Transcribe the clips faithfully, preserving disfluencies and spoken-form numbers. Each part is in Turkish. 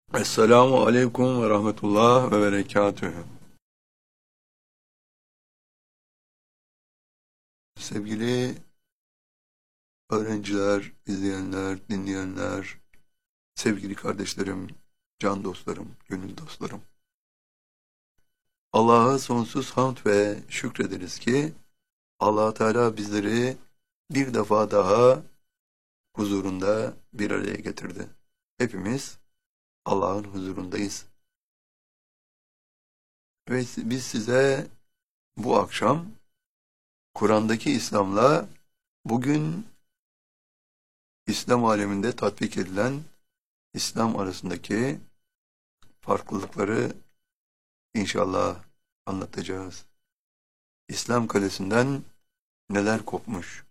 Esselamu aleyküm ve rahmetullah ve berekatühü. Sevgili öğrenciler, izleyenler, dinleyenler, sevgili kardeşlerim, can dostlarım, gönül dostlarım. Allah'a sonsuz hamd ve şükrederiz ki Allah Teala bizleri bir defa daha huzurunda bir araya getirdi. Hepimiz Allah'ın huzurundayız. Ve biz size bu akşam Kur'an'daki İslam'la bugün İslam aleminde tatbik edilen İslam arasındaki farklılıkları inşallah anlatacağız. İslam kalesinden neler kopmuş?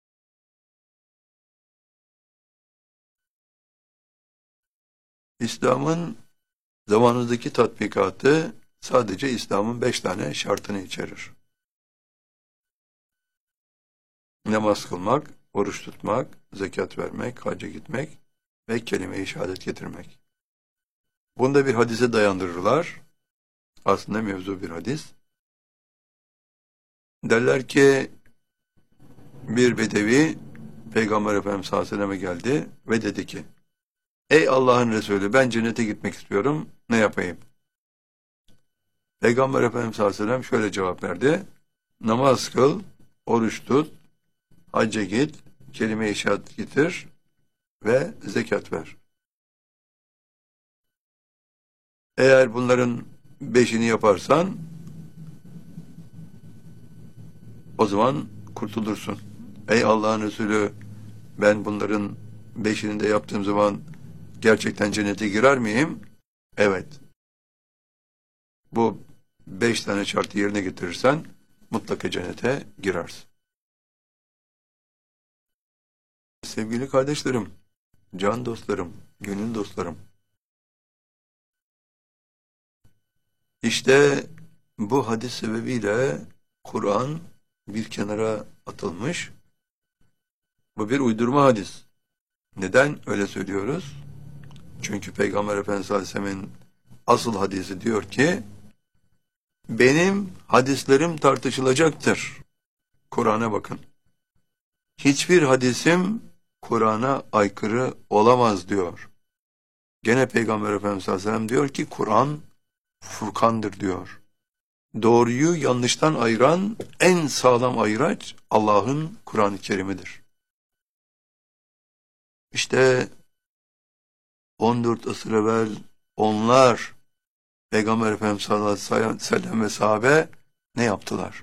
İslam'ın zamanımızdaki tatbikatı sadece İslam'ın beş tane şartını içerir. Namaz kılmak, oruç tutmak, zekat vermek, hacca gitmek ve kelime-i şehadet getirmek. Bunu da bir hadise dayandırırlar. Aslında mevzu bir hadis. Derler ki bir bedevi Peygamber Efendimiz sallallahu aleyhi ve sellem'e geldi ve dedi ki: Ey Allah'ın Resulü, ben cennete gitmek istiyorum, ne yapayım? Peygamber Efendimiz sallallahu aleyhi ve sellem şöyle cevap verdi: Namaz kıl, oruç tut, hacca git, kelime-i şehadet getir ve zekat ver. Eğer bunların beşini yaparsan o zaman kurtulursun. Ey Allah'ın Resulü, ben bunların beşini de yaptığım zaman gerçekten cennete girer miyim? Evet. Bu beş tane şartı yerine getirirsen mutlaka cennete girersin. Sevgili kardeşlerim, can dostlarım, gönül dostlarım. İşte bu hadis sebebiyle Kur'an bir kenara atılmış. Bu bir uydurma hadis. Neden öyle söylüyoruz? Çünkü Peygamber Efendimiz Aleyhisselam'ın asıl hadisi diyor ki, benim hadislerim tartışılacaktır. Kur'an'a bakın. Hiçbir hadisim Kur'an'a aykırı olamaz diyor. Gene Peygamber Efendimiz Aleyhisselam diyor ki, Kur'an Furkan'dır diyor. Doğruyu yanlıştan ayıran en sağlam ayıraç Allah'ın Kur'an-ı Kerim'idir. İşte on dört asır evvel onlar Peygamber Efendimiz sallallahu aleyhi ve sellem ve sahabe ne yaptılar?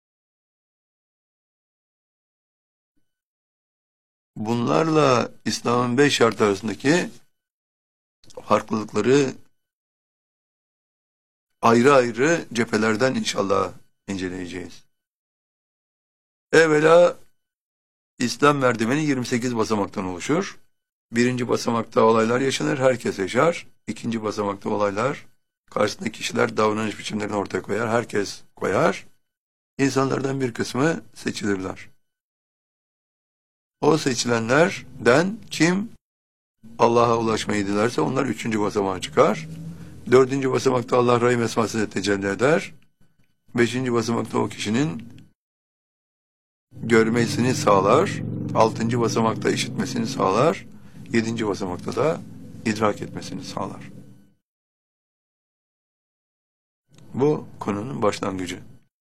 Bunlarla İslam'ın beş şartı arasındaki farklılıkları ayrı ayrı cephelerden inşallah inceleyeceğiz. Evvela İslam merdiveni yirmi sekiz basamaktan oluşur. Birinci basamakta olaylar yaşanır, herkes yaşar. İkinci basamakta olaylar, karşısındaki kişiler davranış biçimlerini ortaya koyar, herkes koyar. İnsanlardan bir kısmı seçilirler. O seçilenlerden kim Allah'a ulaşmayı dilerse onlar üçüncü basamağa çıkar. Dördüncü basamakta Allah rahim esmasıyla tecelli eder. Beşinci basamakta o kişinin görmesini sağlar. Altıncı basamakta işitmesini sağlar. Yedinci basamakta da idrak etmesini sağlar. Bu konunun başlangıcı.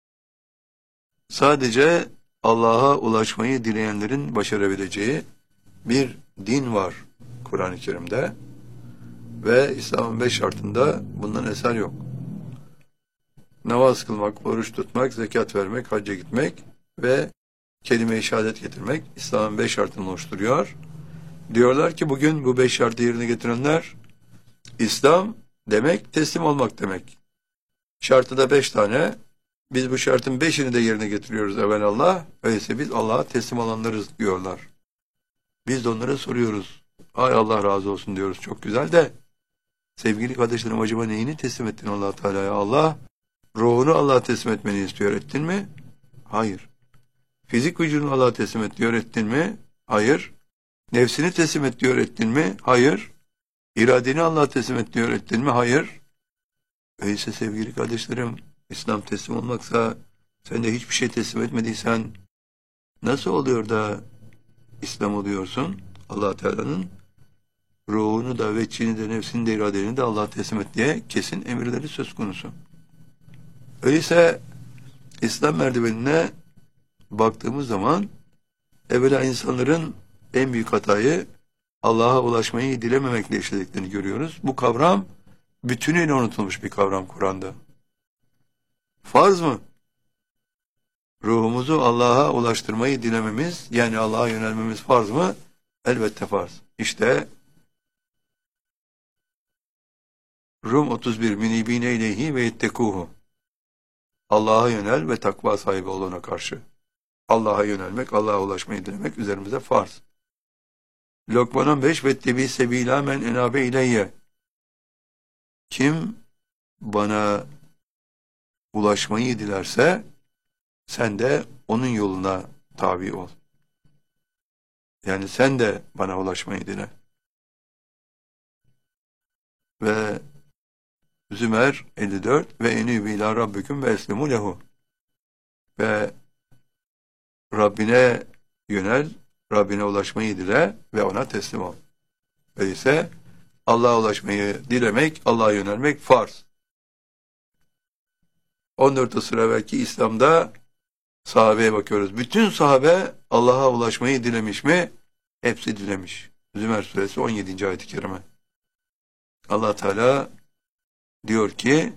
Sadece Allah'a ulaşmayı dileyenlerin başarabileceği bir din var Kur'an-ı Kerim'de ve İslam'ın beş şartında bundan eser yok. Namaz kılmak, oruç tutmak, zekat vermek, hacca gitmek ve kelime-i şehadet getirmek İslam'ın beş şartını oluşturuyor. Diyorlar ki bugün bu beş şartı yerine getirenler, İslam demek teslim olmak demek. Şartı da beş tane. Biz bu şartın beşini de yerine getiriyoruz evvelallah. Öyleyse biz Allah'a teslim olanlarız diyorlar. Biz de onlara soruyoruz. Ay Allah razı olsun diyoruz. Çok güzel de sevgili kardeşlerim, acaba neyini teslim ettin Allah Teala'ya? Allah ruhunu Allah'a teslim etmeni istiyor. Ettin mi? Hayır. Fizik vücudunu Allah'a teslim et diyor. Ettin mi? Hayır. Nefsini teslim et diyor. Ettin mi? Hayır. İradeni Allah'a teslim et diyor, ettin mi? Hayır. Öyleyse sevgili kardeşlerim, İslam teslim olmaksa, sen de hiçbir şey teslim etmediysen, nasıl oluyor da İslam oluyorsun? Allah Teala'nın ruhunu da, veçhini de, nefsini de, iradeni de Allah'a teslim et diye kesin emirleri söz konusu. Öyleyse İslam merdivenine baktığımız zaman, evvela insanların en büyük hatayı Allah'a ulaşmayı dilememekle işlediklerini görüyoruz. Bu kavram bütünüyle unutulmuş bir kavram Kur'an'da. Farz mı? Ruhumuzu Allah'a ulaştırmayı dilememiz, yani Allah'a yönelmemiz farz mı? Elbette farz. İşte Rum otuz bir Münibine ileyhi ve ittekuhu. Allah'a yönel ve takva sahibi olana karşı. Allah'a yönelmek, Allah'a ulaşmayı dilemek üzerimize farz. Lokman on beş ve tebi sebila men enabe ileyye. Kim bana ulaşmayı dilerse sen de onun yoluna tabi ol. Yani sen de bana ulaşmayı dile. Ve Zümer elli dört ve enûbü ilâ rabbiküm ve eslemû lehu. Ve Rabbine yönel, Rabbine ulaşmayı dile ve ona teslim ol. Öyleyse Allah'a ulaşmayı dilemek, Allah'a yönelmek farz. on dört asır evvelki İslam'da sahabeye bakıyoruz. Bütün sahabe Allah'a ulaşmayı dilemiş mi? Hepsi dilemiş. Zümer suresi on yedinci ayet-i kerime. Allah Teala diyor ki,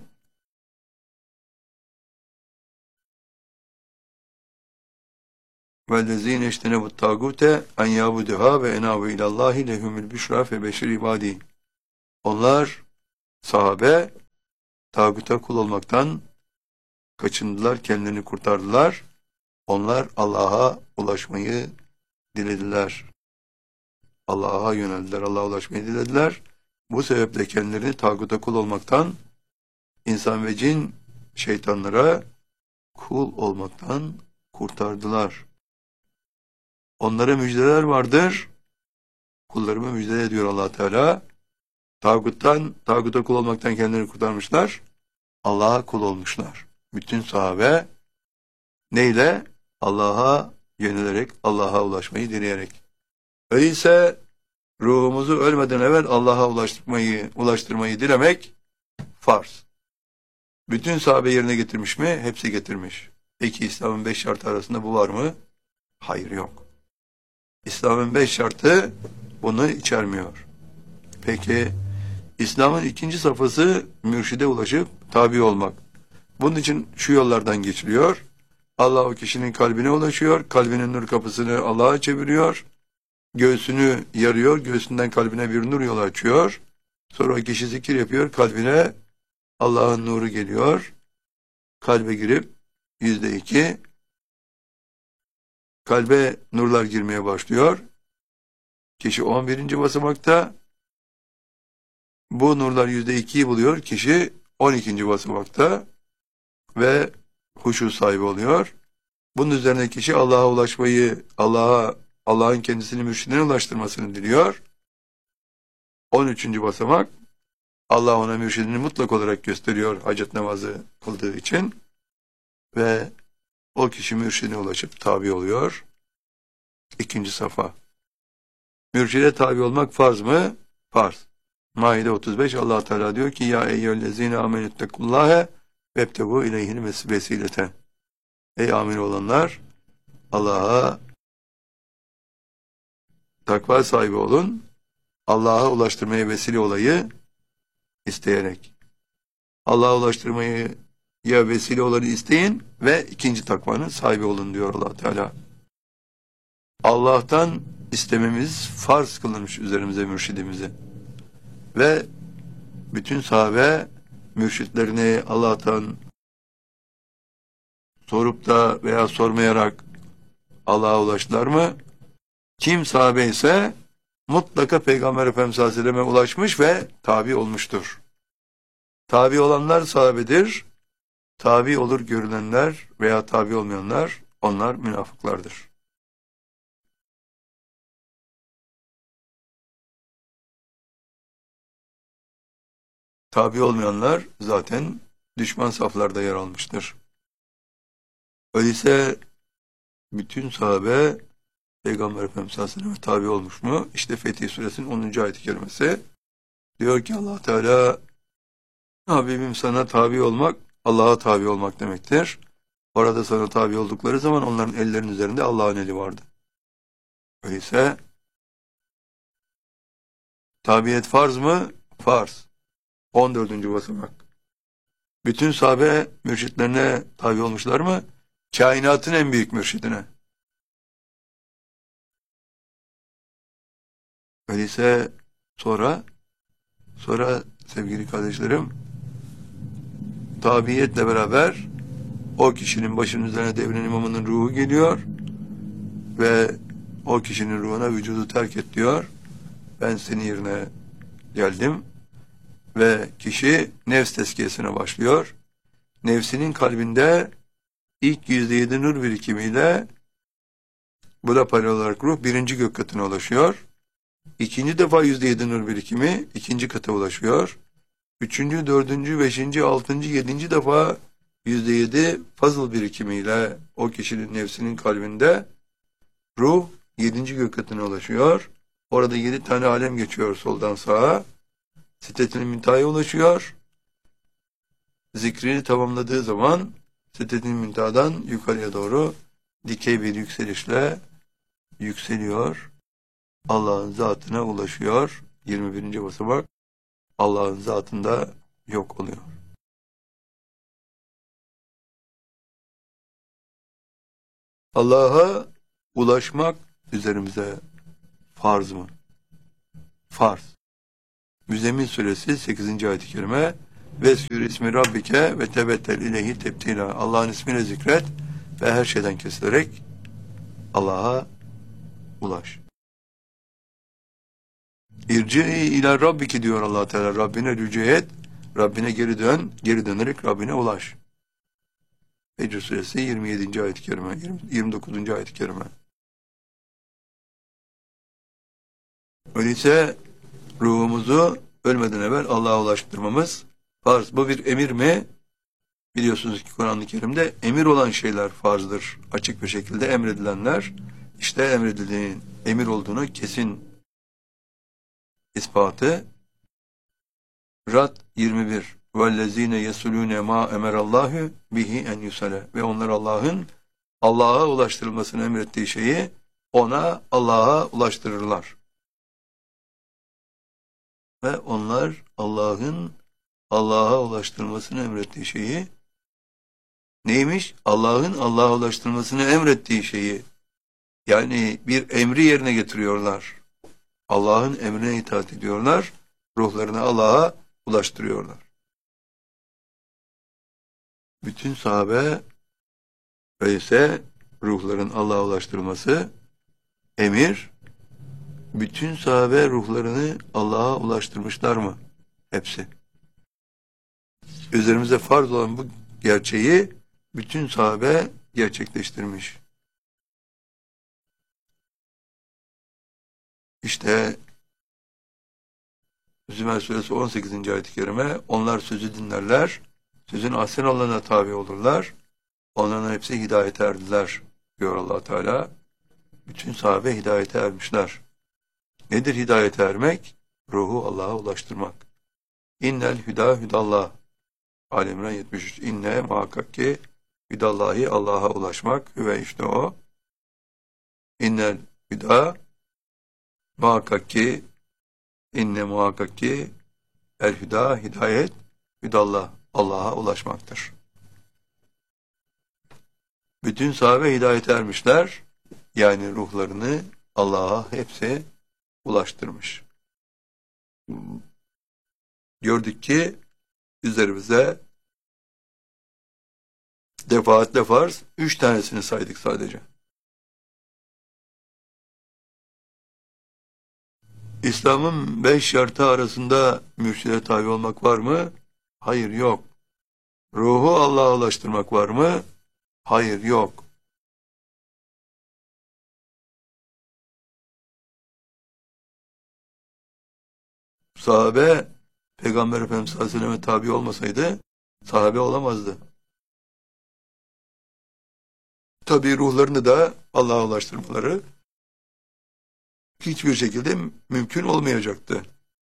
وَالَّذ۪ينَ اَجْتَنَبُوا الطَّاغُوتَ اَنْ يَعْبُدُهَا وَاَنَابُوا اِلَى اللّٰهِ لَهُمُ الْبُشْرَى فَبَشِّرْ عِبَادِهِ. Onlar, sahabe, tağuta kul olmaktan kaçındılar, kendilerini kurtardılar. Onlar Allah'a ulaşmayı dilediler. Allah'a yöneldiler, Allah'a ulaşmayı dilediler. Bu sebeple kendilerini tağuta kul olmaktan, insan ve cin şeytanlara kul olmaktan kurtardılar. Onlara müjdeler vardır. Kullarımı müjde ediyor Allah Teala. Tağuttan, tağuta kul olmaktan kendilerini kurtarmışlar. Allah'a kul olmuşlar. Bütün sahabe neyle? Allah'a yönelerek, Allah'a ulaşmayı dileyerek. Öyleyse ruhumuzu ölmeden evvel Allah'a ulaştırmayı, ulaştırmayı dilemek farz. Bütün sahabe yerine getirmiş mi? Hepsi getirmiş. Peki İslam'ın beş şartı arasında bu var mı? Hayır, yok. İslam'ın beş şartı bunu içermiyor. Peki İslam'ın ikinci safhası mürşide ulaşıp tabi olmak. Bunun için şu yollardan geçiliyor. Allah o kişinin kalbine ulaşıyor. Kalbinin nur kapısını Allah'a çeviriyor. Göğsünü yarıyor. Göğsünden kalbine bir nur yolu açıyor. Sonra o kişi zikir yapıyor. Kalbine Allah'ın nuru geliyor. Kalbe girip yüzde iki kalbe nurlar girmeye başlıyor. Kişi on birinci basamakta. Bu nurlar yüzde ikiyi buluyor. Kişi on ikinci basamakta ve huşu sahibi oluyor. Bunun üzerine kişi Allah'a ulaşmayı, Allah'a, Allah'ın kendisini mürşidine ulaştırmasını diliyor. on üçüncü basamak, Allah ona mürşidini mutlak olarak gösteriyor hacet namazı kıldığı için ve o kişi mürşidine ulaşıp tabi oluyor. İkinci safa. Mürşide tabi olmak farz mı? Farz. Maide otuz beş, Allah Teala diyor ki, ya eyyühellezine amenüttekullâhe vebtebu ileyhil vesileten. Ey amin olanlar, Allah'a takva sahibi olun, Allah'a ulaştırmaya vesile olayı isteyerek. Allah'a ulaştırmayı ya vesile olanı isteyin ve ikinci takvanın sahibi olun diyor Allah Teala. Allah'tan istememiz farz kılınmış üzerimize mürşidimizi. Ve bütün sahabe mürşitlerini Allah'tan sorup da veya sormayarak Allah'a ulaştılar mı? Kim sahabe ise mutlaka Peygamber Efendimiz sallallahu aleyhi ve selleme ulaşmış ve tabi olmuştur. Tabi olanlar sahabedir. Tabi olur görünenler veya tabi olmayanlar, onlar münafıklardır. Tabi olmayanlar zaten düşman saflarda yer almıştır. Öyleyse bütün sahabe Peygamber Efendimiz sallallahu aleyhi ve sellem'e tabi olmuş mu? İşte Fetih Suresinin onuncu ayet-i kerimesi diyor ki Allah Teala, Habibim sana tabi olmak Allah'a tabi olmak demektir. Orada sana tabi oldukları zaman onların ellerinin üzerinde Allah'ın eli vardı. Öyleyse tabiyet farz mı? Farz. on dördüncü basamak. Bütün sahabe mürşitlerine tabi olmuşlar mı? Kainatın en büyük mürşidine. Öyleyse sonra sonra sevgili kardeşlerim, tabiyetle beraber o kişinin başının üzerine devrin imamının ruhu geliyor ve o kişinin ruhuna vücudu terk et diyor. Ben senin yerine geldim ve kişi nefs tezkiyesine başlıyor. Nefsinin kalbinde ilk yüzde yedi nur birikimiyle bu da paralel olarak ruh birinci gök katına ulaşıyor. İkinci defa yüzde yedi nur birikimi ikinci kata ulaşıyor. Üçüncü, dördüncü, beşinci, altıncı, yedinci defa yüzde yedi fazıl birikimiyle o kişinin nefsinin kalbinde ruh yedinci gök katına ulaşıyor. Orada yedi tane alem geçiyor soldan sağa. Sidret-i Münteha'ya ulaşıyor. Zikrini tamamladığı zaman Sidret-i Münteha'dan yukarıya doğru dikey bir yükselişle yükseliyor. Allah'ın zatına ulaşıyor. yirmi birinci basamak Allah'ın zatında yok oluyor. Allah'a ulaşmak üzerimize farz mı? Farz. Müzzemmil Suresi sekizinci ayet-i kerime Veskür ismi Rabbike ve tebettel ileyhi tebtila. Allah'ın ismini zikret ve her şeyden kesilerek Allah'a ulaş. İrci'i ila Rabbiki diyor Allah Teala. Rabbine rücu et, Rabbine geri dön, geri dönerek Rabbine ulaş. Fecr Suresi yirmi yedinci ayet-i kerime, yirmi dokuzuncu ayet-i kerime. Öyleyse ruhumuzu ölmeden evvel Allah'a ulaştırmamız farz. Bu bir emir mi? Biliyorsunuz ki Kur'an-ı Kerim'de emir olan şeyler farzdır. Açık bir şekilde emredilenler, işte emredildiğinin emir olduğunu kesin ispatı. Rad yirmi bir وَالَّذ۪ينَ يَسُلُونَ مَا اَمَرَ اللّٰهُ بِهِ اَنْ يُسَلَ ve onlar Allah'ın Allah'a ulaştırılmasını emrettiği şeyi ona Allah'a ulaştırırlar. Ve onlar Allah'ın Allah'a ulaştırılmasını emrettiği şeyi neymiş? Allah'ın Allah'a ulaştırılmasını emrettiği şeyi, yani bir emri yerine getiriyorlar. Allah'ın emrine itaat ediyorlar. Ruhlarını Allah'a ulaştırıyorlar. Bütün sahabe öyleyse ruhların Allah'a ulaştırılması emir. Bütün sahabe ruhlarını Allah'a ulaştırmışlar mı? Hepsi. Üzerimize farz olan bu gerçeği bütün sahabe gerçekleştirmiş. İşte Zümer Suresi on sekizinci ayet-i kerime onlar sözü dinlerler, sözün ahsen olanına tabi olurlar, onların hepsi hidayete erdiler diyor Allah Teala. Bütün sahabe hidayete ermişler. Nedir hidayete ermek? Ruhu Allah'a ulaştırmak. İnnel hüda hüdallah. Ali İmran yetmiş üç. İnne muhakkak ki hüdallahi Allah'a ulaşmak ve işte o. İnnel hüda muhakkak ki inne muhakkak ki el hüda hidayet hüdallah Allah'a ulaşmaktır. Bütün sahabe hidayete ermişler. Yani ruhlarını Allah'a hepsi ulaştırmış. Gördük ki üzerimize defaatle farz, üç tanesini saydık sadece. İslam'ın beş şartı arasında mürşide tabi olmak var mı? Hayır, yok. Ruhu Allah'a ulaştırmak var mı? Hayır, yok. Sahabe Peygamber Efendimiz sallallahu aleyhi ve selleme tabi olmasaydı sahabe olamazdı. Tabi ruhlarını da Allah'a ulaştırmaları hiçbir şekilde mümkün olmayacaktı.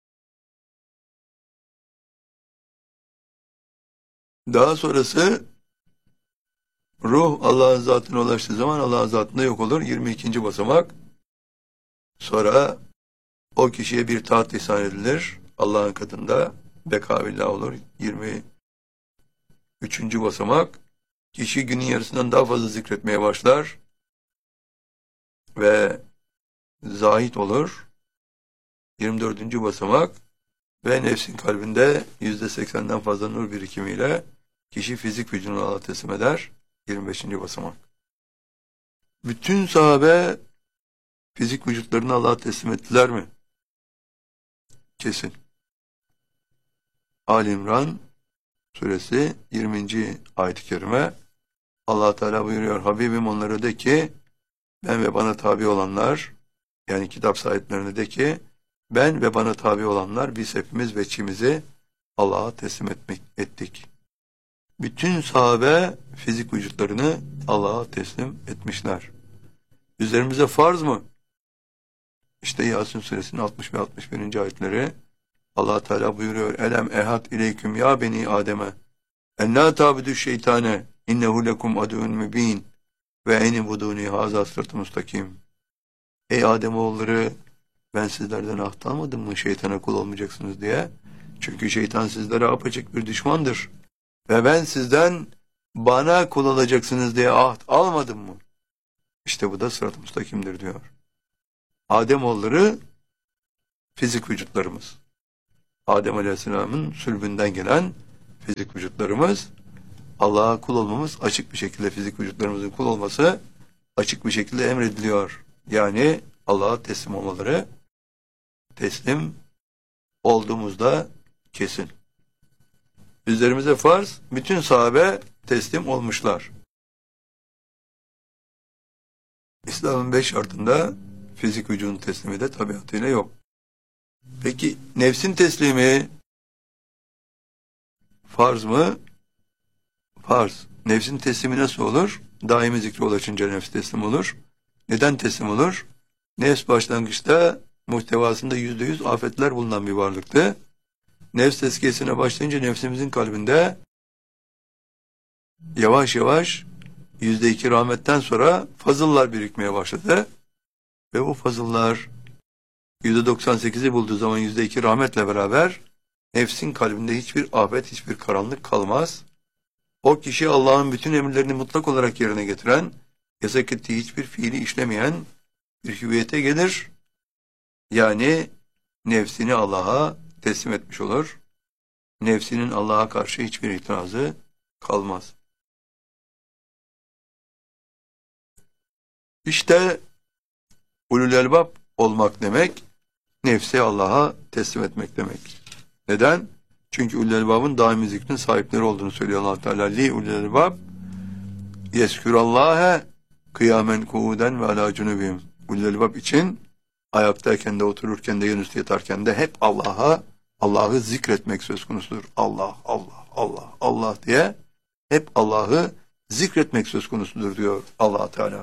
Daha sonrası ruh Allah'ın zatına ulaştığı zaman Allah'ın zatında yok olur. yirmi ikinci basamak. Sonra o kişiye bir taat ihsan edilir. Allah'ın katında bekabillah olur. yirmi üçüncü basamak. Kişi günün yarısından daha fazla zikretmeye başlar ve zahit olur. yirmi dördüncü basamak. Ve nefsin kalbinde yüzde seksenden fazla nur birikimiyle kişi fizik vücudunu Allah'a teslim eder. yirmi beşinci basamak. Bütün sahabe fizik vücutlarını Allah'a teslim ettiler mi? Kesin. Ali İmran suresi yirminci ayet-i kerime Allah Teala buyuruyor, Habibim onlara de ki ben ve bana tabi olanlar, yani kitap sahiplerine de ki ben ve bana tabi olanlar biz hepimiz veçimizi Allah'a teslim etmek, ettik. Bütün sahabe fizik vücutlarını Allah'a teslim etmişler. Üzerimize farz mı? İşte Yasin suresinin altmış ve altmış birinci ayetleri Allah Teala buyuruyor. Elem ehad ileyküm ya beni Adem'e en la tabudu şeytane innehu lekum adun mübin ve eni buduni haza sıratı mustakim. Ey Ademoğulları, ben sizlerden ahd almadım mı şeytana kul olmayacaksınız diye? Çünkü şeytan sizlere apaçık bir düşmandır. Ve ben sizden bana kul olacaksınız diye ahd almadım mı? İşte bu da sırat-ı müstakimdir diyor. Ademoğulları fizik vücutlarımız. Adem Aleyhisselam'ın sülbünden gelen fizik vücutlarımız, Allah'a kul olmamız açık bir şekilde, fizik vücutlarımızın kul olması açık bir şekilde emrediliyor. Yani Allah'a teslim olmaları, teslim olduğumuzda kesin. Üzerimize farz, bütün sahabe teslim olmuşlar. İslam'ın beş şartında fizik vücudun teslimi de tabiatıyla yok. Peki nefsin teslimi farz mı? Farz. Nefsin teslimi nasıl olur? Daimi zikre ulaşınca nefs teslim olur. Neden teslim olur? Nefs başlangıçta muhtevasında yüzde yüz afetler bulunan bir varlıktı. Nefs tezkiyesine başlayınca nefsimizin kalbinde yavaş yavaş yüzde iki rahmetten sonra fazıllar birikmeye başladı. Ve bu fazıllar yüzde doksan sekizi bulduğu zaman yüzde iki rahmetle beraber nefsin kalbinde hiçbir afet, hiçbir karanlık kalmaz. O kişi Allah'ın bütün emirlerini mutlak olarak yerine getiren, yasak ettiği hiçbir fiili işlemeyen bir hüviyete gelir. Yani nefsini Allah'a teslim etmiş olur. Nefsinin Allah'a karşı hiçbir itirazı kalmaz. İşte ulul elbab olmak demek, nefsi Allah'a teslim etmek demek. Neden? Çünkü ulul elbabın daimi zikrin sahipleri olduğunu söylüyor Allah Teala. Li ulul elbab yeskürallâhe kıyamen kuuden ve alâ cunubihim. Ulul elbab için ayaktayken de, otururken de, yanüstü yatarken de hep Allah'a, Allah'ı zikretmek söz konusudur. Allah, Allah, Allah, Allah diye hep Allah'ı zikretmek söz konusudur diyor Allah Teala.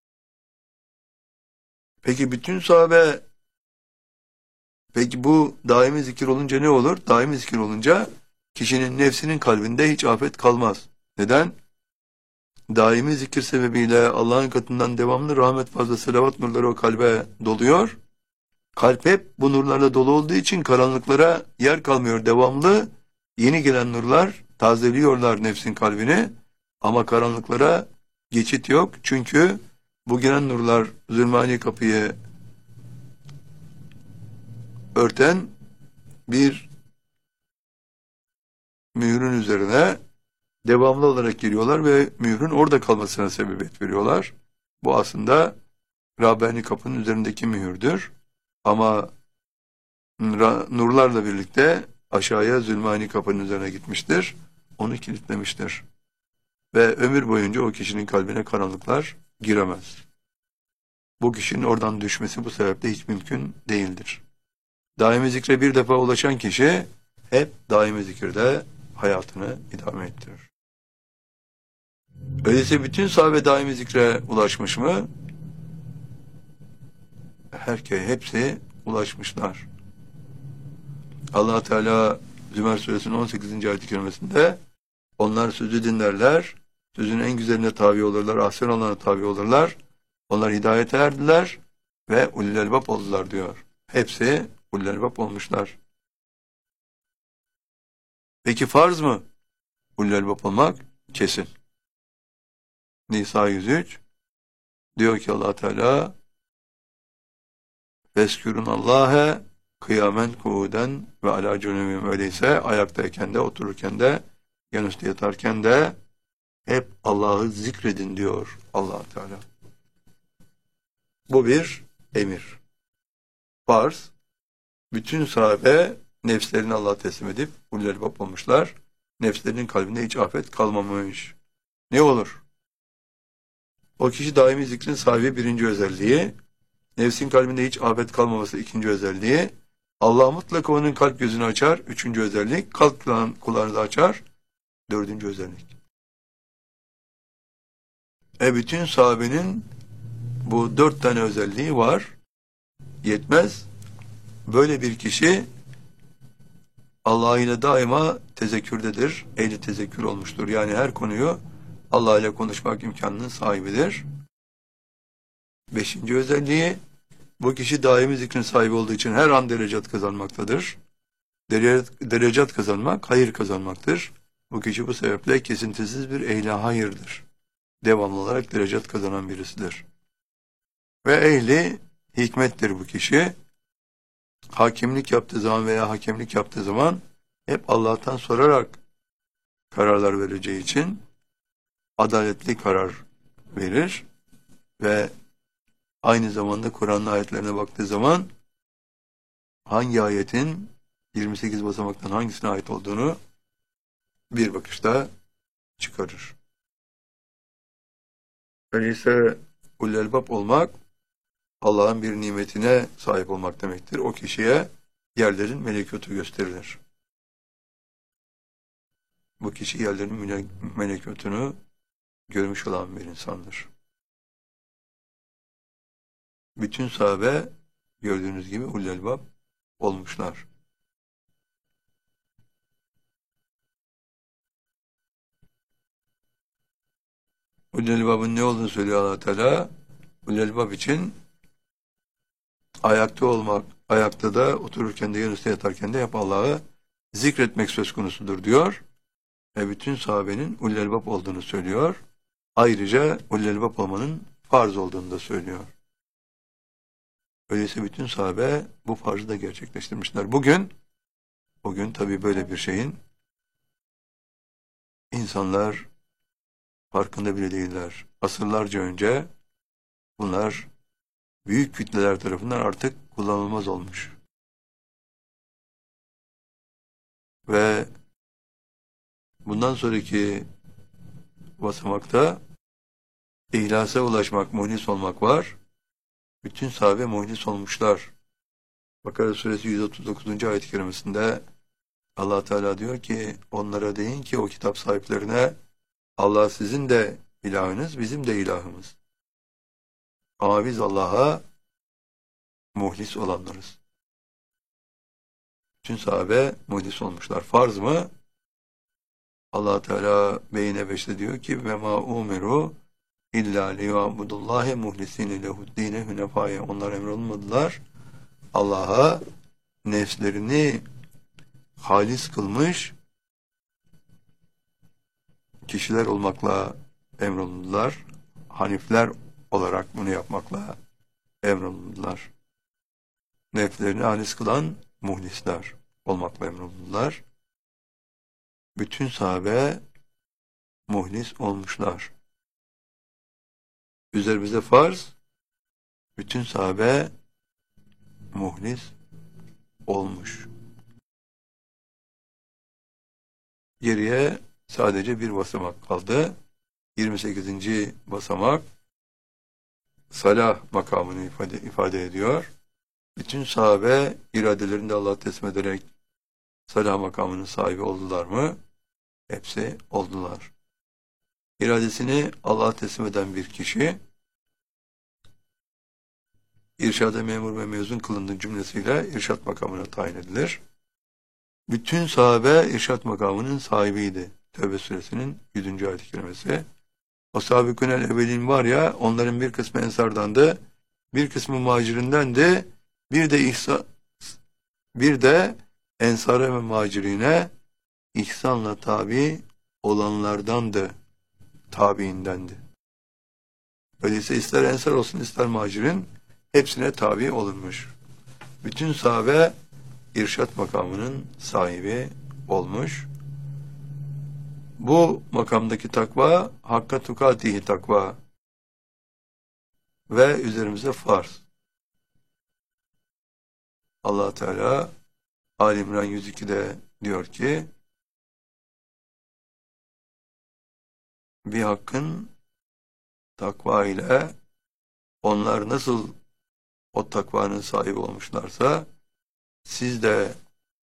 Peki bütün sahabe, peki bu daimi zikir olunca ne olur? Daimi zikir olunca kişinin nefsinin kalbinde hiç afet kalmaz. Neden? Daimi zikir sebebiyle Allah'ın katından devamlı rahmet fazla selavat nurları o kalbe doluyor. Kalp hep bu nurlarla dolu olduğu için karanlıklara yer kalmıyor. Devamlı yeni gelen nurlar tazeliyorlar nefsin kalbini. Ama karanlıklara geçit yok. Çünkü bu gelen nurlar zulmani kapıyı örten bir mührün üzerine devamlı olarak giriyorlar ve mührün orada kalmasına sebebiyet veriyorlar. Bu aslında Rabbani kapının üzerindeki mühürdür. Ama nurlarla birlikte aşağıya zulmani kapının üzerine gitmiştir. Onu kilitlemiştir. Ve ömür boyunca o kişinin kalbine karanlıklar giremez. Bu kişinin oradan düşmesi bu sebeple hiç mümkün değildir. Daimi zikre bir defa ulaşan kişi hep daimi zikirde hayatını idame ettirir. Öyleyse bütün sahabe daimi zikre ulaşmış mı? Herkes, hepsi ulaşmışlar. Allah Teala Zümer Suresinin on sekizinci ayet-i kerimesinde onlar sözü dinlerler, sözün en güzeline tabi olurlar, ahsen olana tabi olurlar. Onlar hidayete erdiler ve ulul elbab oldular diyor. Hepsi ulul elbab olmuşlar. Peki farz mı ulul elbab olmak? Kesin. Nisa yüz üç diyor ki Allah Teala Veskürün Allah'e kıyamen kuuden ve ala cunubim, öyleyse ayaktayken de, otururken de, yanüstü yatarken de hep Allah'ı zikredin diyor Allah Teala. Bu bir emir. Farz. Bütün sahabe nefslerini Allah'a teslim edip ulul elbab olmuşlar. Nefslerinin kalbinde hiç afet kalmamış. Ne olur? O kişi daimi zikrin sahibi birinci özelliği, nefsin kalbinde hiç afet kalmaması ikinci özelliği, Allah mutlaka onun kalp gözünü açar, üçüncü özellik, kalp kulağını da açar, dördüncü özellik. E bütün sahabenin bu dört tane özelliği var, yetmez. Böyle bir kişi Allah ile daima tezekkürdedir, ehli tezekkür olmuştur. Yani her konuyu Allah ile konuşmak imkanının sahibidir. Beşinci özelliği, bu kişi daimi zikrin sahibi olduğu için her an derecat kazanmaktadır. Derecat kazanmak, hayır kazanmaktır. Bu kişi bu sebeple kesintisiz bir ehli hayırdır. Devamlı olarak derecat kazanan birisidir. Ve ehli hikmettir bu kişi. Hakimlik yaptığı zaman veya hakemlik yaptığı zaman hep Allah'tan sorarak kararlar vereceği için adaletli karar verir ve aynı zamanda Kur'an'ın ayetlerine baktığı zaman hangi ayetin yirmi sekiz basamaktan hangisine ait olduğunu bir bakışta çıkarır. Öyleyse ulul elbab olmak Allah'ın bir nimetine sahip olmak demektir. O kişiye yerlerin melekûtu gösterilir. Bu kişi yerlerin melekûtunu görmüş olan bir insandır. Bütün sahabe gördüğünüz gibi ulul elbab olmuşlar. Ulul elbabın ne olduğunu söylüyor Allah Teala. Ulul elbab için ayakta olmak, ayakta da otururken de yanüstü yatarken de hep Allah'ı zikretmek söz konusudur diyor. Ve bütün sahabenin ulul elbab olduğunu söylüyor. Ayrıca ulul elbab olmanın farz olduğunu da söylüyor. Öyleyse bütün sahabe bu farzı da gerçekleştirmişler. Bugün, bugün tabii böyle bir şeyin insanlar farkında bile değiller. Asırlarca önce bunlar büyük kütleler tarafından artık kullanılmaz olmuş. Ve bundan sonraki basamakta ihlasa ulaşmak, muhlis olmak var. Bütün sahabe muhlis olmuşlar. Bakara suresi yüz otuz dokuzuncu ayet-i kerimesinde Allah Teala diyor ki onlara deyin ki o kitap sahiplerine Allah sizin de ilahınız, bizim de ilahımız. Ama biz Allah'a muhlis olanlarız. Bütün sahabe muhlis olmuşlar. Farz mı? Allah Teala Beyne beşte diyor ki ve ma umiru illa liya'budullahi muhlisine lehu'd-dine hunefaye. Onlar emrolunmadılar. Allah'a nefslerini halis kılmış kişiler olmakla emrolundular. Hanifler olarak bunu yapmakla emrolundular. Nefslerini halis kılan muhlisler olmakla emrolundular. Bütün sahabe muhlis olmuşlar. Üzerimize farz, bütün sahabe muhlis olmuş. Geriye sadece bir basamak kaldı. yirmi sekizinci basamak salah makamını ifade, ifade ediyor. Bütün sahabe iradelerini de Allah'a teslim ederek salah makamının sahibi oldular mı? Hepsi oldular. İradesini Allah'a teslim eden bir kişi, irşada memur ve mezun kılındığı cümlesiyle irşat makamına tayin edilir. Bütün sahabe irşat makamının sahibiydi. Tevbe suresinin yüzüncü ayet-i kerimesi. O sahabikünel evvelin var ya, onların bir kısmı ensardandı, bir kısmı muhacirindendi, bir de ihsa, bir de ensara ve muhacirine ihsanla tabi olanlardandı, tabiindendi. Öyleyse ister ensar olsun ister muhacirin hepsine tabi olunmuş. Bütün sahabe irşat makamının sahibi olmuş. Bu makamdaki takva hakka tukatihi takva ve üzerimize farz. Allah Teala Ali İmran yüz iki'de diyor ki, bir hakkın takva ile onlar nasıl o takvanın sahibi olmuşlarsa siz de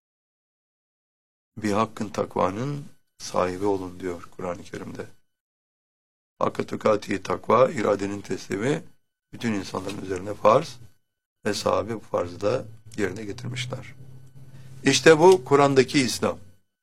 bir hakkın takvanın sahibi olun diyor Kur'an-ı Kerim'de. Hakka tukatihi takva, iradenin teslimi bütün insanların üzerine farz ve sahabe bu farzı da yerine getirmişler. İşte bu Kur'an'daki İslam.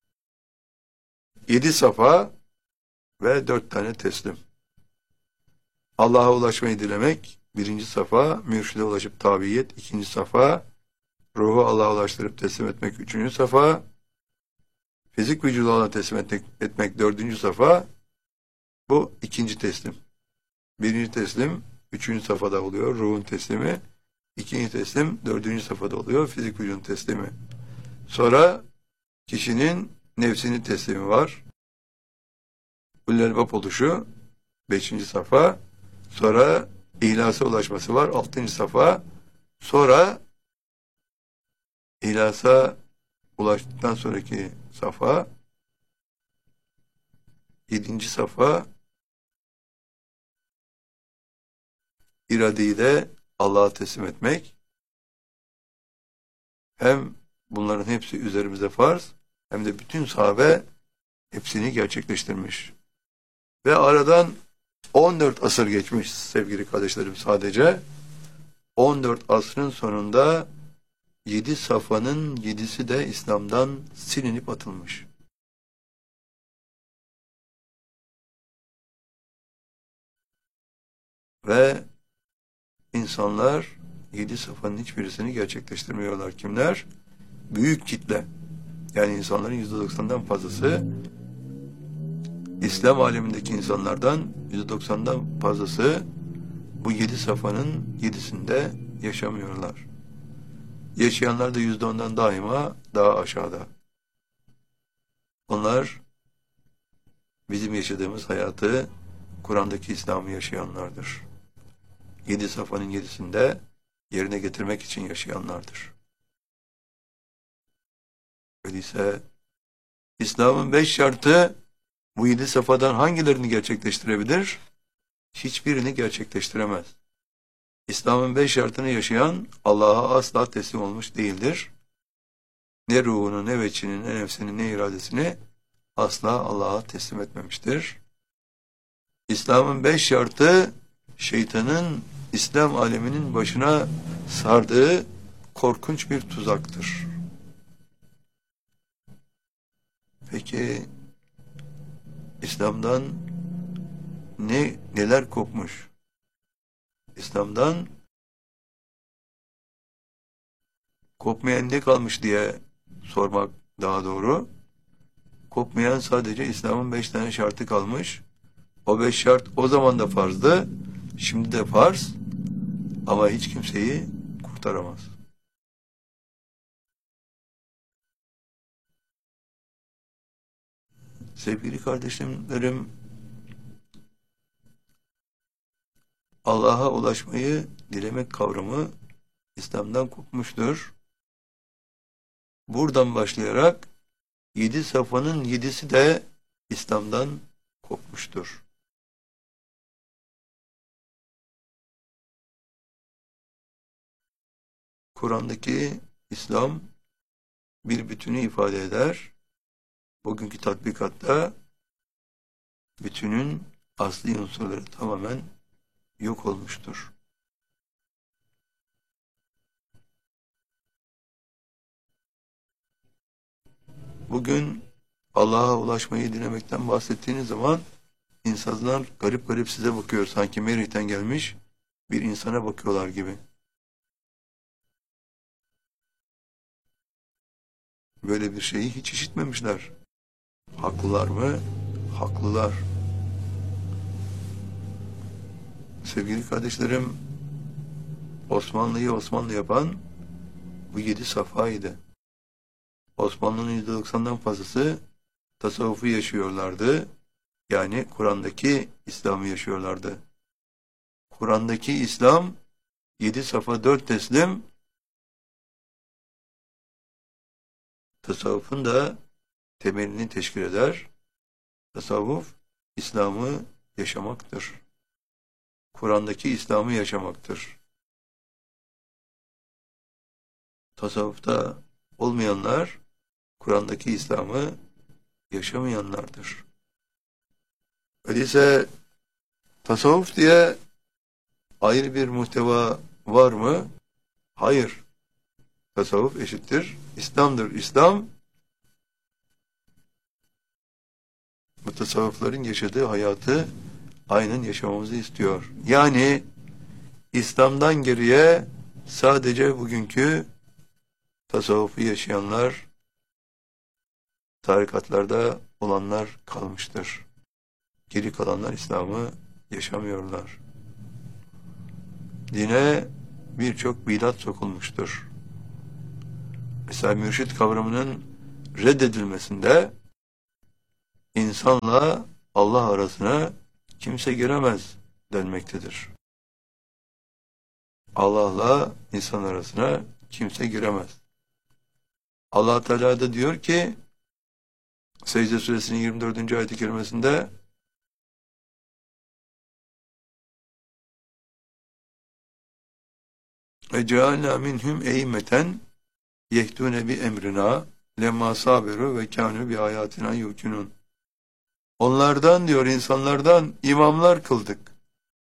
Yedi safa ve dört tane teslim. Allah'a ulaşmayı dilemek birinci safa, mürşide ulaşıp tabiyet ikinci safa, ruhu Allah'a ulaştırıp teslim etmek üçüncü safa, fizik vücudu Allah'a teslim etmek, etmek dördüncü safa, bu ikinci teslim. Birinci teslim üçüncü safhada oluyor, ruhun teslimi. İkinci teslim dördüncü safhada oluyor, fizik vücudun teslimi. Sonra kişinin nefsinin teslimi var. Ulul-Albab oluşu beşinci safa. Sonra ihlasa ulaşması var, altıncı safa. Sonra ihlasa ulaştıktan sonraki safa, yedinci safa, iradeyi de Allah'a teslim etmek. Hem bunların hepsi üzerimize farz, hem de bütün sahabe hepsini gerçekleştirmiş. Ve aradan on dört asır geçmiş sevgili kardeşlerim sadece. on dört asrın sonunda yedi safhanın yedisi de İslam'dan silinip atılmış. Ve insanlar yedi safhanın hiçbirisini gerçekleştirmiyorlar. Kimler? Büyük kitle. Yani insanların yüzde doksandan fazlası, İslam alemindeki insanlardan yüzde doksandan fazlası bu yedi safhanın yedisinde yaşamıyorlar. Yaşayanlar da yüzde ondan daima daha aşağıda. Onlar bizim yaşadığımız hayatı, Kur'an'daki İslam'ı yaşayanlardır. Yedi safhanın yedisinde yerine getirmek için yaşayanlardır. Öyleyse İslam'ın beş şartı bu yedi safhadan hangilerini gerçekleştirebilir? Hiçbirini gerçekleştiremez. İslam'ın beş şartını yaşayan Allah'a asla teslim olmuş değildir. Ne ruhunu, ne veçini, ne nefsini, ne iradesini asla Allah'a teslim etmemiştir. İslam'ın beş şartı şeytanın İslam aleminin başına sardığı korkunç bir tuzaktır. Peki İslam'dan ne neler kopmuş? İslam'dan kopmayan ne kalmış diye sormak daha doğru. Kopmayan sadece İslam'ın beş tane şartı kalmış. O beş şart o zaman da farzdı, şimdi de farz ama hiç kimseyi kurtaramaz. Sevgili kardeşlerim, Allah'a ulaşmayı dilemek kavramı İslam'dan kopmuştur. Buradan başlayarak yedi safhanın yedisi de İslam'dan kopmuştur. Kur'an'daki İslam bir bütünü ifade eder. Bugünkü tatbikatta bütünün asli unsurları tamamen yok olmuştur. Bugün Allah'a ulaşmayı dilemekten bahsettiğiniz zaman insanlar garip garip size bakıyor. Sanki Merih'ten gelmiş bir insana bakıyorlar gibi. Böyle bir şeyi hiç işitmemişler. Haklılar mı? Haklılar. Sevgili kardeşlerim, Osmanlı'yı Osmanlı yapan bu yedi safhaydı. Osmanlı'nın yüzde doksandan fazlası tasavvufu yaşıyorlardı. Yani Kur'an'daki İslam'ı yaşıyorlardı. Kur'an'daki İslam yedi safa dört teslim, tasavvufun da temelini teşkil eder. Tasavvuf, İslam'ı yaşamaktır. Kur'an'daki İslam'ı yaşamaktır. Tasavvufta olmayanlar, Kur'an'daki İslam'ı yaşamayanlardır. Öyleyse tasavvuf diye ayrı bir muhteva var mı? Hayır. Tasavvuf eşittir İslam'dır. İslam, bu tasavvufların yaşadığı hayatı aynen yaşamamızı istiyor. Yani İslam'dan geriye sadece bugünkü tasavvufu yaşayanlar, tarikatlarda olanlar kalmıştır. Geri kalanlar İslam'ı yaşamıyorlar. Dine birçok bidat sokulmuştur. Mesela mürşit kavramının reddedilmesinde insanla Allah arasına kimse giremez denmektedir. Allah'la insan arasına kimse giremez. Allah Teala da diyor ki Secde Suresinin yirmi dördüncü ayet-i kerimesinde وَجَعَلْنَا مِنْهُمْ اَيْمَةً يَهْدُونَ بِاَمْرِنَا لَمَّا صَابِرُوا وَكَانُوا بِآيَاتِنَا يُوقِنُونَ. Onlardan diyor, insanlardan imamlar kıldık.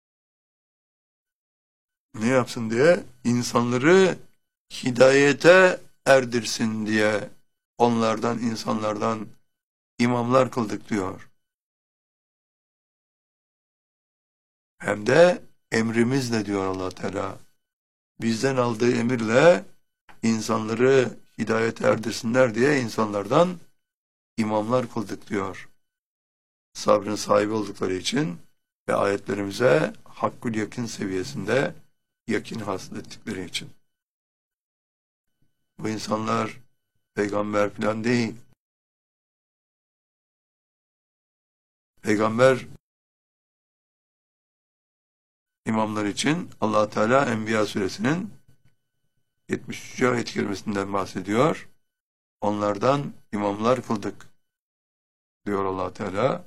Ne yapsın diye? İnsanları hidayete erdirsin diye onlardan, insanlardan imamlar kıldık diyor. Hem de emrimizle diyor Allah Teala. Bizden aldığı emirle insanları hidayete erdirsinler diye insanlardan imamlar kıldık diyor. Sabrın sahibi oldukları için ve ayetlerimize hakkul yakın seviyesinde yakın hasıl ettikleri için. Bu insanlar peygamber falan değil. Peygamber imamlar için Allah Teala Enbiya suresinin yetmiş üçüncü ayet-i kerimesinden bahsediyor. Onlardan imamlar kıldık diyor Allah Teala.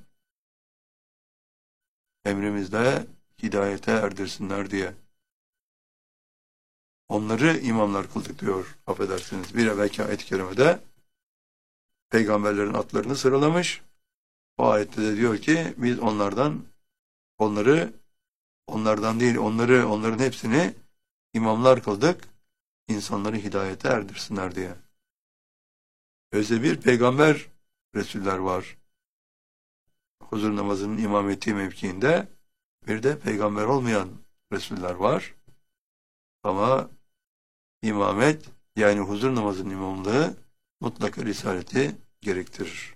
Emrimizde hidayete erdirsinler diye. Onları imamlar kıldık diyor, affedersiniz. Bir evvelki ayet-i kerimede peygamberlerin adlarını sıralamış. O ayette de diyor ki biz onlardan, onları, onlardan değil, onları, onların hepsini imamlar kıldık, insanları hidayete erdirsinler diye. Özde bir peygamber Resuller var. Huzur namazının imameti mevkiinde bir de peygamber olmayan Resuller var. Ama imamet, yani huzur namazının imamlığı mutlaka risaleti gerektirir.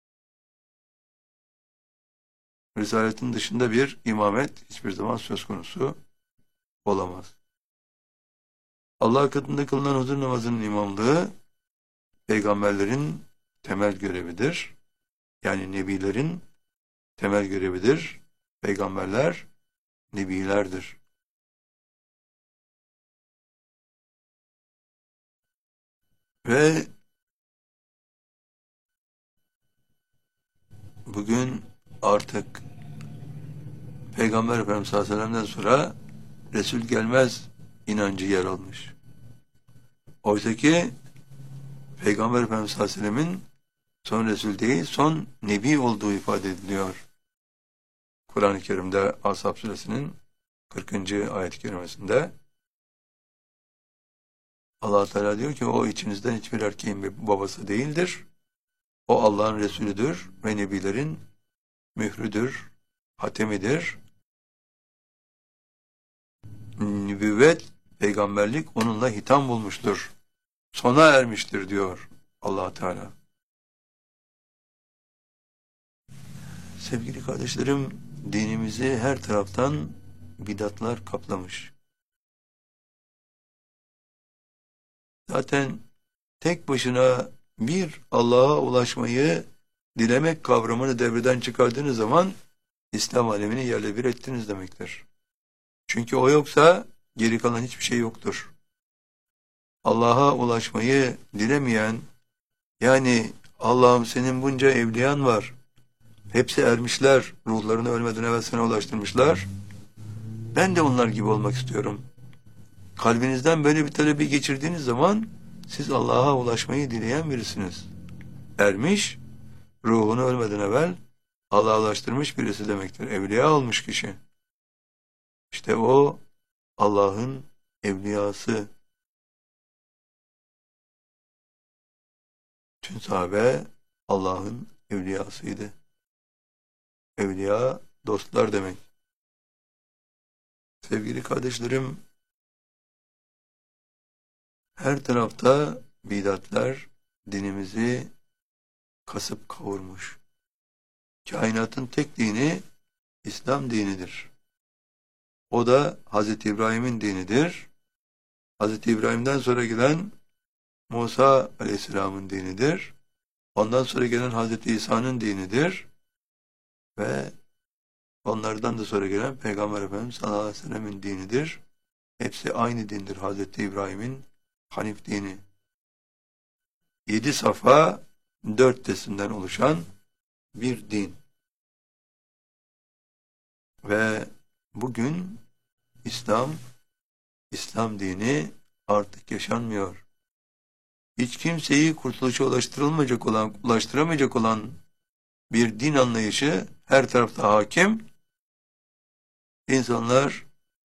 Risaletin dışında bir imamet hiçbir zaman söz konusu olamaz. Allah katında kılınan huzur namazının imamlığı peygamberlerin temel görevidir. Yani nebilerin temel görevidir. Peygamberler nebilerdir. Ve bugün artık Peygamber Efendimiz sallallahu aleyhi ve sellem'den sonra Resul gelmez inancı yer almış. Oysa ki Peygamber Efendimiz sallallahu aleyhi ve sellemin son Resul değil, son Nebi olduğu ifade ediliyor. Kur'an-ı Kerim'de Ashab Suresinin kırkıncı ayet-i kerimesinde Allah Teala diyor ki o içinizden hiçbir erkeğin bir babası değildir. O Allah'ın Resulüdür ve Nebilerin mührüdür, hatemidir. Nübüvvet, peygamberlik onunla hitam bulmuştur. Sona ermiştir diyor Allah Teala. Sevgili kardeşlerim, dinimizi her taraftan bidatlar kaplamış. Zaten tek başına bir Allah'a ulaşmayı dilemek kavramını devreden çıkardığınız zaman İslam alemini yerle bir ettiniz demektir. Çünkü o yoksa geri kalan hiçbir şey yoktur. Allah'a ulaşmayı dilemeyen, yani Allah'ım senin bunca evliyan var, hepsi ermişler, ruhlarını ölmeden evvel sana ulaştırmışlar, ben de onlar gibi olmak istiyorum. Kalbinizden böyle bir talebi geçirdiğiniz zaman siz Allah'a ulaşmayı dileyen birisiniz. Ermiş, ruhunu ölmeden evvel Allah'a ulaştırmış birisi demektir. Evliya olmuş kişi. İşte o Allah'ın evliyası. Tüm sahabe Allah'ın evliyasıydı. Evliya dostlar demek. Sevgili kardeşlerim, her tarafta bidatler dinimizi kasıp kavurmuş. Kainatın tek dini İslam dinidir. O da Hazreti İbrahim'in dinidir. Hazreti İbrahim'den sonra gelen Musa Aleyhisselam'ın dinidir. Ondan sonra gelen Hazreti İsa'nın dinidir. Ve onlardan da sonra gelen Peygamber Efendimiz sallallahu aleyhi ve sellem'in dinidir. Hepsi aynı dindir. Hazreti İbrahim'in Hanif dini. Yedi safa, dört tesinden oluşan bir din. Ve bugün İslam, İslam dini artık yaşanmıyor. Hiç kimseyi kurtuluşa ulaştırılmayacak olan, ulaştıramayacak olan bir din anlayışı her tarafta hakim. İnsanlar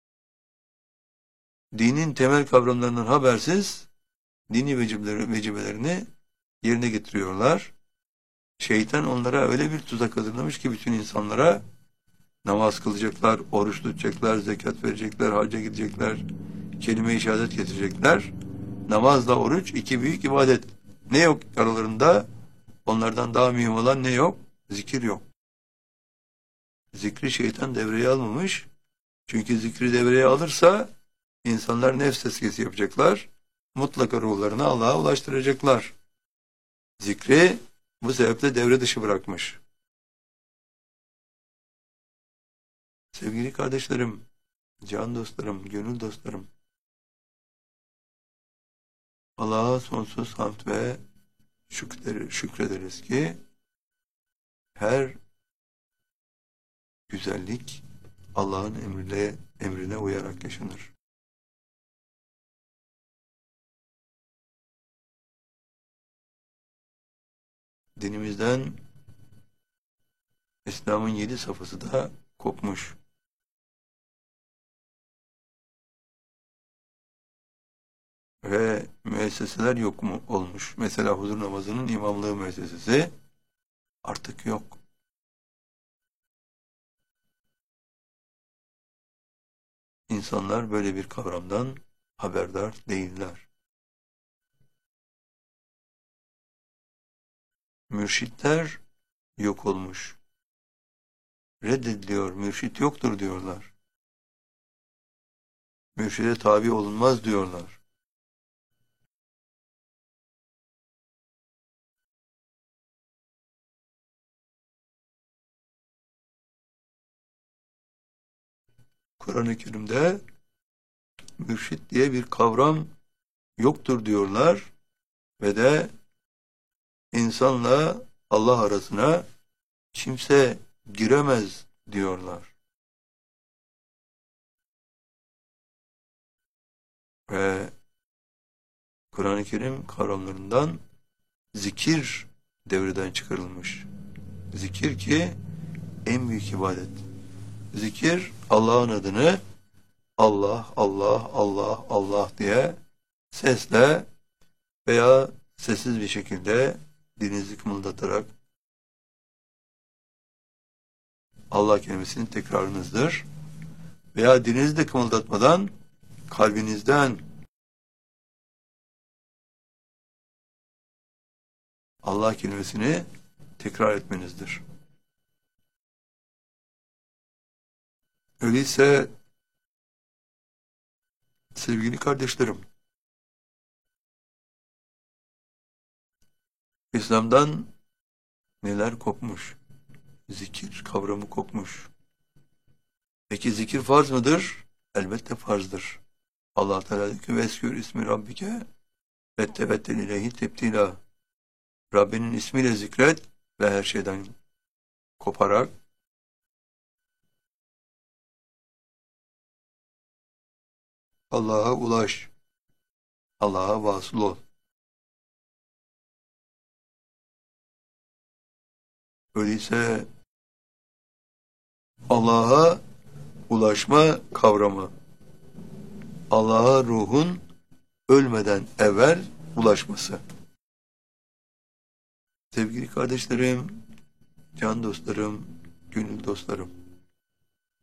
dinin temel kavramlarından habersiz dini vecibeleri, vecibelerini yerine getiriyorlar. Şeytan onlara öyle bir tuzak hazırlamış ki bütün insanlara namaz kılacaklar, oruç tutacaklar, zekat verecekler, hacca gidecekler, kelime-i şehadet getirecekler. Namazla oruç iki büyük ibadet. Ne yok aralarında? Onlardan daha mühim olan ne yok? Zikir yok. Zikri şeytan devreye almamış. Çünkü zikri devreye alırsa insanlar nefs tezkiyesi yapacaklar. Mutlaka ruhlarını Allah'a ulaştıracaklar. Zikri bu sebeple devre dışı bırakmış. Sevgili kardeşlerim, can dostlarım, gönül dostlarım, Allah'a sonsuz hamd ve şükrederiz, şükrederiz ki her güzellik Allah'ın emrine, emrine uyarak yaşanır. Dinimizden İslam'ın yedi safhası da kopmuş. Ve müesseseler yok mu olmuş. Mesela huzur namazının imamlığı müessesesi artık yok. İnsanlar böyle bir kavramdan haberdar değiller. Mürşitler yok olmuş. Reddediliyor, mürşit yoktur diyorlar. Mürşide tabi olunmaz diyorlar. Kur'an-ı Kerim'de mürşit diye bir kavram yoktur diyorlar ve de insanla Allah arasına kimse giremez diyorlar. Ve Kur'an-ı Kerim kavramlarından zikir devreden çıkarılmış. Zikir ki en büyük ibadet. Zikir Allah'ın adını Allah, Allah, Allah, Allah diye sesle veya sessiz bir şekilde dilinizi kımıldatarak Allah kelimesinin tekrarınızdır. Veya dilinizi de kımıldatmadan kalbinizden Allah kelimesini tekrar etmenizdir. Öyleyse sevgili kardeşlerim, İslam'dan neler kopmuş? Zikir kavramı kopmuş. Peki zikir farz mıdır? Elbette farzdır. Allah Teala diyor ki veskür ismi rabbike ve tebettel ileyhi tebtila. Rabbinin ismiyle zikret ve her şeyden koparak Allah'a ulaş. Allah'a vasıl ol. Öyleyse Allah'a ulaşma kavramı, Allah'a ruhun ölmeden evvel ulaşması. Sevgili kardeşlerim, can dostlarım, gönül dostlarım,